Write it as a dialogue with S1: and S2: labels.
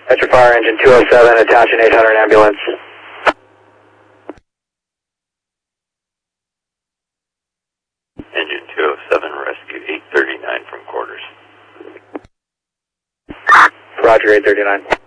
S1: Metro Fire Engine 207, attaching 800 ambulance.
S2: Engine 207, rescue 839 from quarters.
S1: Roger, 839.